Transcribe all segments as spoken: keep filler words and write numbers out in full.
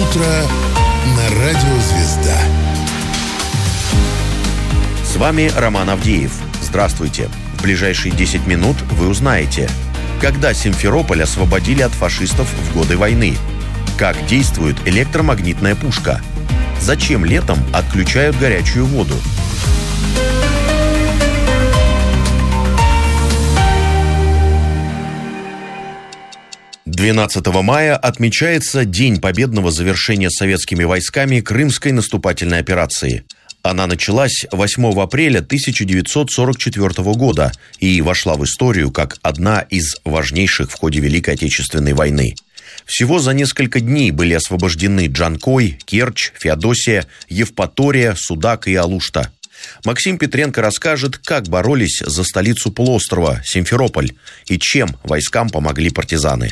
Утро на радио «Звезда». С вами Роман Авдеев. Здравствуйте. В ближайшие десять минут вы узнаете, когда Симферополь освободили от фашистов в годы войны, как действует электромагнитная пушка, зачем летом отключают горячую воду. двенадцатого мая отмечается День победного завершения советскими войсками Крымской наступательной операции. Она началась восьмого апреля тысяча девятьсот сорок четвёртого года и вошла в историю как одна из важнейших в ходе Великой Отечественной войны. Всего за несколько дней были освобождены Джанкой, Керчь, Феодосия, Евпатория, Судак и Алушта. Максим Петренко расскажет, как боролись за столицу полуострова, Симферополь, и чем войскам помогли партизаны.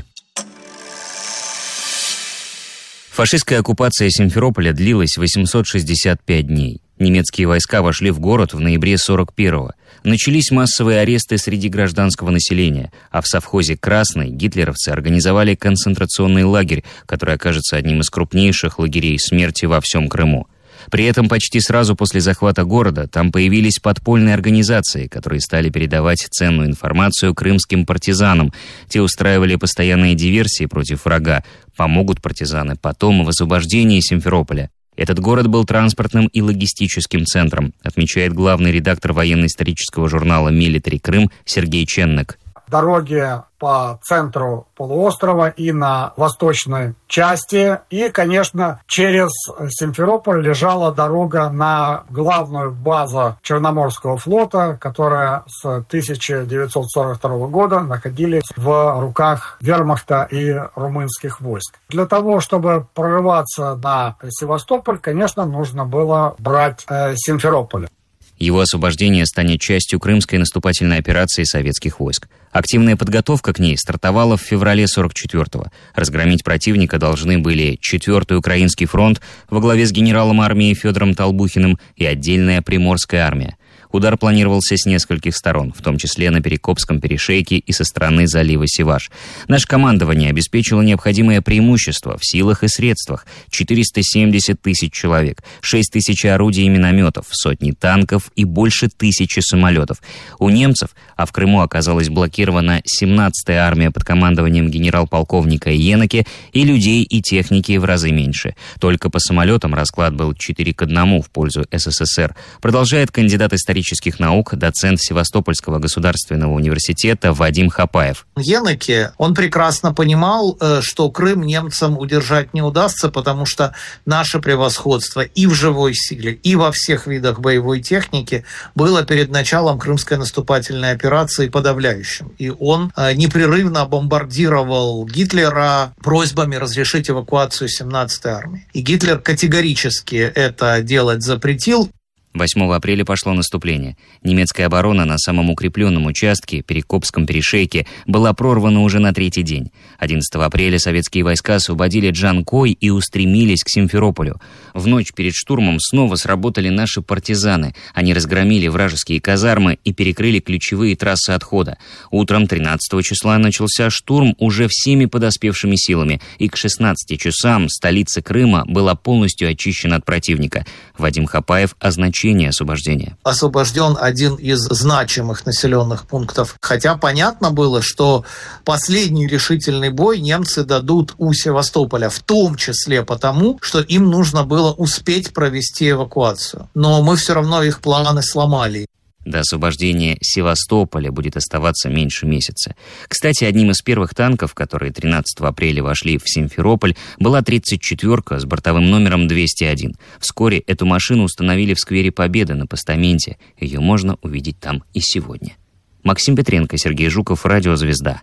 Фашистская оккупация Симферополя длилась восемьсот шестьдесят пять дней. Немецкие войска вошли в город в ноябре сорок первого. Начались массовые аресты среди гражданского населения, а в совхозе «Красный» гитлеровцы организовали концентрационный лагерь, который окажется одним из крупнейших лагерей смерти во всем Крыму. При этом почти сразу после захвата города там появились подпольные организации, которые стали передавать ценную информацию крымским партизанам. Те устраивали постоянные диверсии против врага. Помогут партизаны потом в освобождении Симферополя. Этот город был транспортным и логистическим центром, отмечает главный редактор военно-исторического журнала «Милитари Крым» Сергей Ченнек. Дороги по центру полуострова и на восточной части. И, конечно, через Симферополь лежала дорога на главную базу Черноморского флота, которая с тысяча девятьсот сорок второго года находилась в руках вермахта и румынских войск. Для того, чтобы прорываться на Севастополь, конечно, нужно было брать э, Симферополь. Его освобождение станет частью крымской наступательной операции советских войск. Активная подготовка к ней стартовала в феврале сорок четвёртого. Разгромить противника должны были четвёртый Украинский фронт во главе с генералом армии Федором Толбухиным и отдельная Приморская армия. Удар планировался с нескольких сторон, в том числе на Перекопском перешейке и со стороны залива Севаш. Наше командование обеспечило необходимое преимущество в силах и средствах. четыреста семьдесят тысяч человек, шесть тысяч орудий и минометов, сотни танков и больше тысячи самолетов. У немцев, а в Крыму оказалась блокирована семнадцатая армия под командованием генерал-полковника Йеннеке, и людей и техники в разы меньше. Только по самолетам расклад был четыре к одному в пользу СССР. Продолжает кандидат исторических исторических наук, доцент Севастопольского государственного университета Вадим Хапаев. Йеннеке, он прекрасно понимал, что Крым немцам удержать не удастся, потому что наше превосходство и в живой силе, и во всех видах боевой техники было перед началом крымской наступательной операции подавляющим. И он непрерывно бомбардировал Гитлера просьбами разрешить эвакуацию семнадцатой армии. И Гитлер категорически это делать запретил. восьмого апреля пошло наступление. Немецкая оборона на самом укрепленном участке, Перекопском перешейке, была прорвана уже на третий день. одиннадцатого апреля советские войска освободили Джанкой и устремились к Симферополю. В ночь перед штурмом снова сработали наши партизаны. Они разгромили вражеские казармы и перекрыли ключевые трассы отхода. Утром тринадцатого числа начался штурм уже всеми подоспевшими силами, и к шестнадцати часам столица Крыма была полностью очищена от противника. Вадим Хапаев означает освобождения. Освобожден один из значимых населенных пунктов. Хотя понятно было, что последний решительный бой немцы дадут у Севастополя, в том числе потому, что им нужно было успеть провести эвакуацию. Но мы все равно их планы сломали. До освобождения Севастополя будет оставаться меньше месяца. Кстати, одним из первых танков, которые тринадцатого апреля вошли в Симферополь, была тридцать четвёрка с бортовым номером двести один. Вскоре эту машину установили в сквере Победы на постаменте. Ее можно увидеть там и сегодня. Максим Петренко, Сергей Жуков, Радио «Звезда».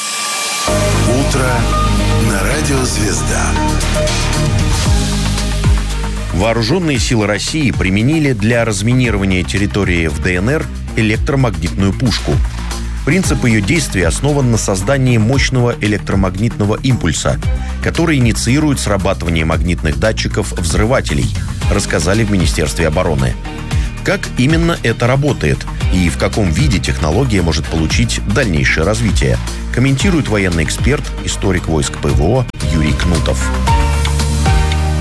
Утро на Радио «Звезда». Вооруженные силы России применили для разминирования территории в ДНР электромагнитную пушку. Принцип ее действия основан на создании мощного электромагнитного импульса, который инициирует срабатывание магнитных датчиков-взрывателей, рассказали в Министерстве обороны. Как именно это работает и в каком виде технология может получить дальнейшее развитие, комментирует военный эксперт, историк войск ПВО Юрий Кнутов.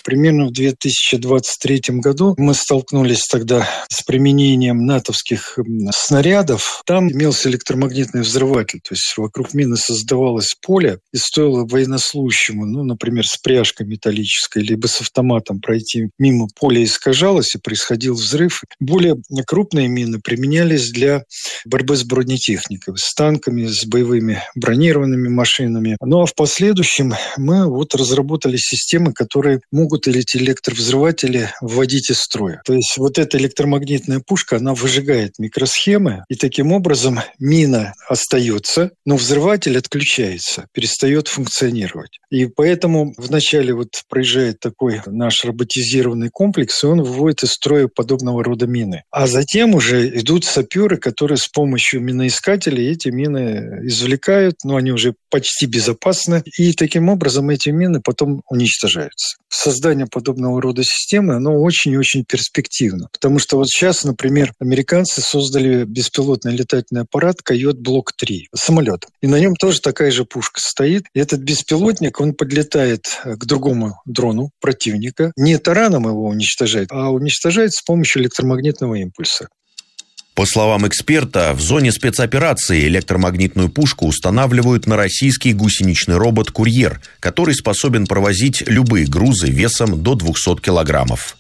Примерно в две тысячи двадцать третьем году мы столкнулись тогда с применением натовских снарядов. Там имелся электромагнитный взрыватель, то есть вокруг мины создавалось поле, и стоило военнослужащему, ну, например, с пряжкой металлической, либо с автоматом пройти мимо, поля искажалось, и происходил взрыв. Более крупные мины применялись для борьбы с бронетехникой, с танками, с боевыми бронированными машинами. Ну а в последующем мы вот разработали системы, которые могут эти электровзрыватели вводить из строя. То есть вот эта электромагнитная пушка, она выжигает микросхемы, и таким образом мина остается, но взрыватель отключается, перестает функционировать. И поэтому вначале вот проезжает такой наш роботизированный комплекс, и он выводит из строя подобного рода мины. А затем уже идут саперы, которые с помощью миноискателей эти мины извлекают, но они уже почти безопасны, и таким образом эти мины потом уничтожаются. Создание подобного рода системы, оно очень-очень перспективно, потому что вот сейчас, например, американцы создали беспилотный летательный аппарат Койот Блок три, самолет, и на нем тоже такая же пушка стоит, и этот беспилотник, он подлетает к другому дрону противника, не тараном его уничтожает, а уничтожает с помощью электромагнитного импульса. По словам эксперта, в зоне спецоперации электромагнитную пушку устанавливают на российский гусеничный робот «Курьер», который способен провозить любые грузы весом до двухсот килограммов.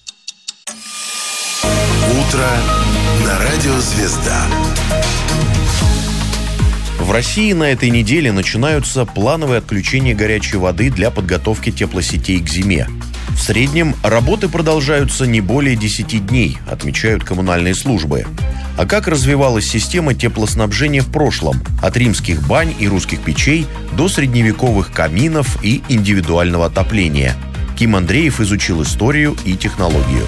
Утро на радио «Звезда». В России на этой неделе начинаются плановые отключения горячей воды для подготовки теплосетей к зиме. В среднем работы продолжаются не более десяти дней, отмечают коммунальные службы. А как развивалась система теплоснабжения в прошлом, от римских бань и русских печей до средневековых каминов и индивидуального отопления? Ким Андреев изучил историю и технологию.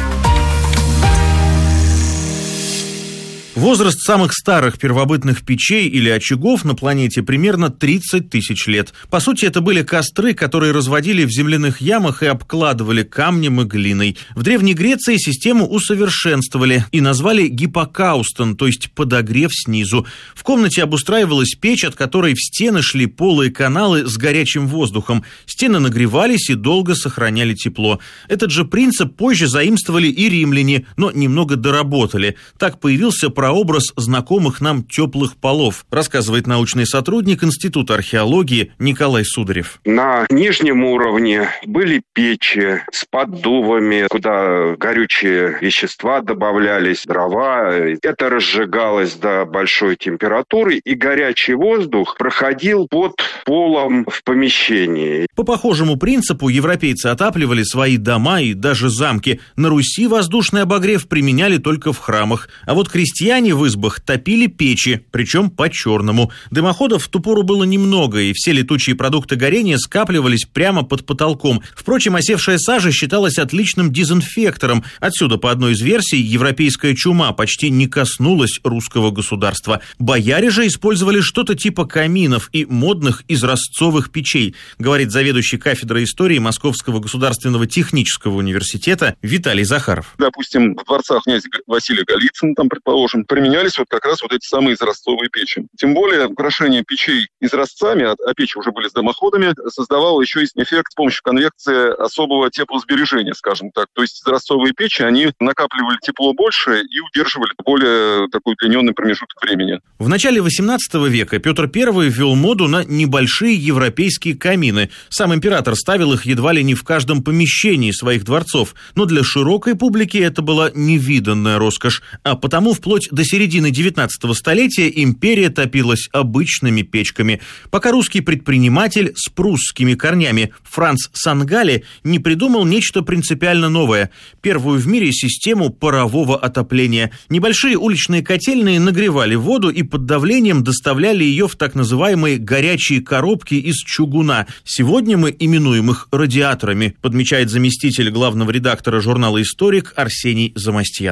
Возраст самых старых первобытных печей или очагов на планете примерно тридцать тысяч лет. По сути, это были костры, которые разводили в земляных ямах и обкладывали камнем и глиной. В Древней Греции систему усовершенствовали и назвали гипокаустон, то есть подогрев снизу. В комнате обустраивалась печь, от которой в стены шли полые каналы с горячим воздухом. Стены нагревались и долго сохраняли тепло. Этот же принцип позже заимствовали и римляне, но немного доработали. Так появился прообраз знакомых нам теплых полов, рассказывает научный сотрудник Института археологии Николай Сударев. На нижнем уровне были печи с поддувами, куда горючие вещества добавлялись, дрова. Это разжигалось до большой температуры, и горячий воздух проходил под полом в помещении. По похожему принципу европейцы отапливали свои дома и даже замки. На Руси воздушный обогрев применяли только в храмах, а вот крестьяне в избах топили печи, причем по-черному. Дымоходов в ту пору было немного, и все летучие продукты горения скапливались прямо под потолком. Впрочем, осевшая сажа считалась отличным дезинфектором. Отсюда, по одной из версий, европейская чума почти не коснулась русского государства. Бояре же использовали что-то типа каминов и модных изразцовых печей, говорит заведующий кафедрой истории Московского государственного технического университета Виталий Захаров. Допустим, в дворцах князя Василия Голицына, там, предположим, применялись вот как раз вот эти самые изразцовые печи. Тем более украшение печей изразцами, а печи уже были с дымоходами, создавало еще и эффект с помощью конвекции особого теплосбережения, скажем так. То есть изразцовые печи, они накапливали тепло больше и удерживали более такой удлиненный промежуток времени. В начале восемнадцатого века Петр Первый ввел моду на небольшие европейские камины. Сам император ставил их едва ли не в каждом помещении своих дворцов, но для широкой публики это была невиданная роскошь, а потому вплоть до середины девятнадцатого столетия империя топилась обычными печками, пока русский предприниматель с прусскими корнями Франц Сангале не придумал нечто принципиально новое – первую в мире систему парового отопления. Небольшие уличные котельные нагревали воду и под давлением доставляли ее в так называемые горячие коробки из чугуна. Сегодня мы именуем их радиаторами, подмечает заместитель главного редактора журнала «Историк» Арсений Замостьянов.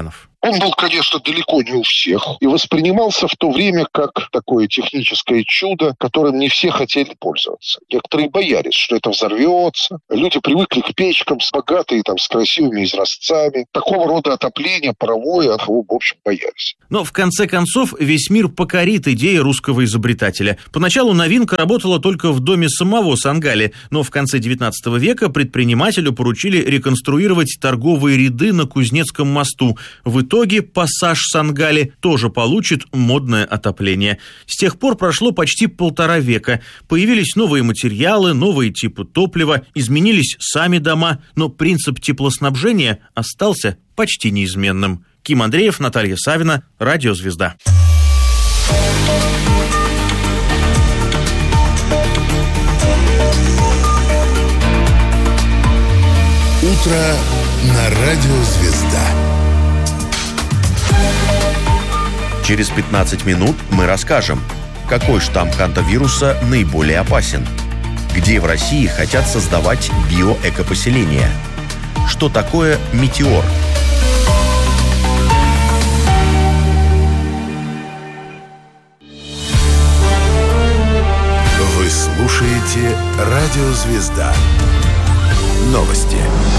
Он был, конечно, далеко не у всех и воспринимался в то время как такое техническое чудо, которым не все хотели пользоваться. Некоторые боялись, что это взорвется. Люди привыкли к печкам, с богатые, там, с красивыми изразцами. Такого рода отопление паровое, от него, в общем, боялись. Но в конце концов весь мир покорит идея русского изобретателя. Поначалу новинка работала только в доме самого Сангали, но в конце девятнадцатого века предпринимателю поручили реконструировать торговые ряды на Кузнецком мосту. В итоге пассаж Сангали тоже получит модное отопление. С тех пор прошло почти полтора века. Появились новые материалы, новые типы топлива, изменились сами дома, но принцип теплоснабжения остался почти неизменным. Ким Андреев, Наталья Савина, Радио «Звезда». Утро на Радио «Звезда». Через пятнадцать минут мы расскажем, какой штамм хантавируса наиболее опасен, где в России хотят создавать биоэкопоселения, что такое метеор. Вы слушаете Радио «Звезда». Новости.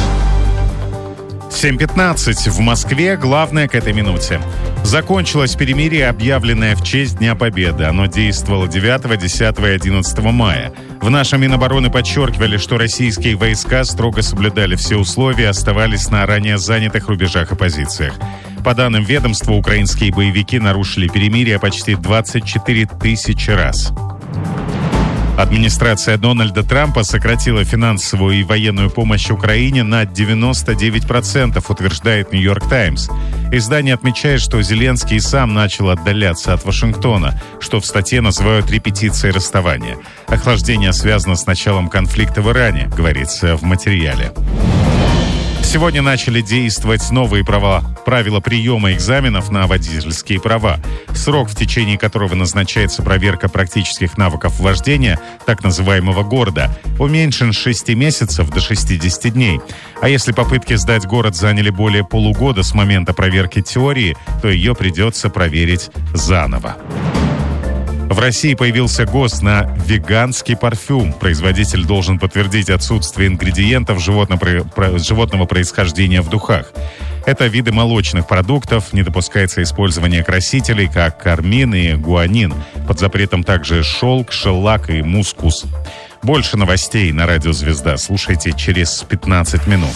семь пятнадцать в Москве. Главное к этой минуте. Закончилось перемирие, объявленное в честь Дня Победы. Оно действовало девятого, десятого и одиннадцатого мая. В нашем Минобороны подчеркивали, что российские войска строго соблюдали все условия и оставались на ранее занятых рубежах и позициях. По данным ведомства, украинские боевики нарушили перемирие почти двадцать четыре тысячи раз. Администрация Дональда Трампа сократила финансовую и военную помощь Украине на девяносто девять процентов, утверждает «Нью-Йорк Таймс». Издание отмечает, что Зеленский сам начал отдаляться от Вашингтона, что в статье называют репетицией расставания. Охлаждение связано с началом конфликта в Иране, говорится в материале. Сегодня начали действовать новые права, правила приема экзаменов на водительские права. Срок, в течение которого назначается проверка практических навыков вождения, так называемого города, уменьшен с шести месяцев до шестидесяти дней. А если попытки сдать город заняли более полугода с момента проверки теории, то ее придется проверить заново. В России появился ГОСТ на веганский парфюм. Производитель должен подтвердить отсутствие ингредиентов животного происхождения в духах. Это виды молочных продуктов, не допускается использование красителей, как кармин и гуанин. Под запретом также шелк, шеллак и мускус. Больше новостей на Радио «Звезда» слушайте через пятнадцать минут.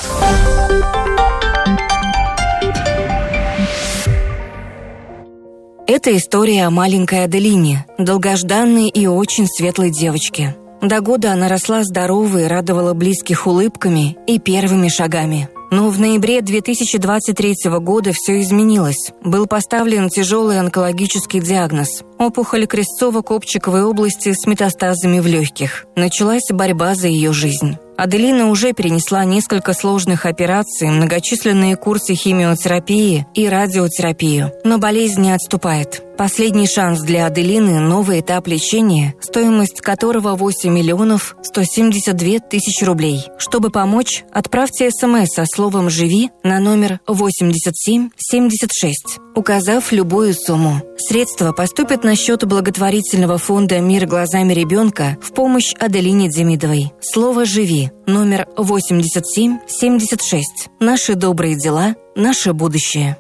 Это история о маленькой Аделине, долгожданной и очень светлой девочке. До года она росла здоровой и радовала близких улыбками и первыми шагами. Но в ноябре две тысячи двадцать третьего года все изменилось. Был поставлен тяжелый онкологический диагноз – опухоль крестцово-копчиковой области с метастазами в легких. Началась борьба за ее жизнь. Аделина уже перенесла несколько сложных операций, многочисленные курсы химиотерапии и радиотерапию, но болезнь не отступает. Последний шанс для Аделины – новый этап лечения, стоимость которого восемь миллионов сто семьдесят две тысячи рублей. Чтобы помочь, отправьте смс со словом «Живи» на номер восемьдесят семь семьдесят шесть, указав любую сумму. Средства поступят на счет благотворительного фонда «Мир глазами ребенка» в помощь Аделине Демидовой. Слово «Живи» номер восемьдесят семь семьдесят шесть. Наши добрые дела, наше будущее.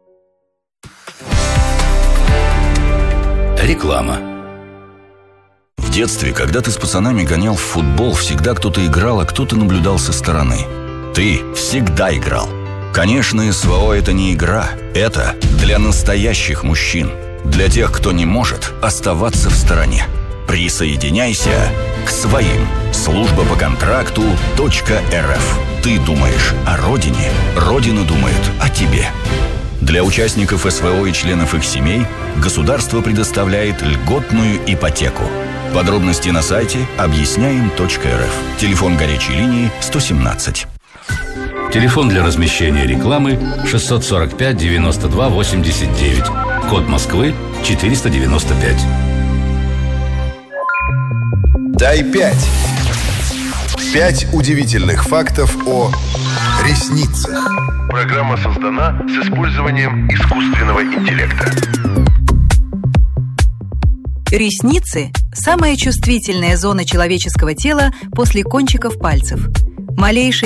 Реклама. В детстве, когда ты с пацанами гонял в футбол, всегда кто-то играл, а кто-то наблюдал со стороны. Ты всегда играл. Конечно, СВО – это не игра. Это для настоящих мужчин. Для тех, кто не может оставаться в стороне. Присоединяйся к своим. Служба по контракту .рф. Ты думаешь о родине, Родина думает о тебе. Для участников СВО и членов их семей государство предоставляет льготную ипотеку. Подробности на сайте объясняем точка эр эф. Телефон горячей линии сто семнадцать. Телефон для размещения рекламы шестьсот сорок пять девяносто два восемьдесят девять. Код Москвы четыреста девяносто пять. Дай пять. Пять удивительных фактов о ресницах. Программа создана с использованием искусственного интеллекта. Ресницы – самая чувствительная зона человеческого тела после кончиков пальцев. Малейшее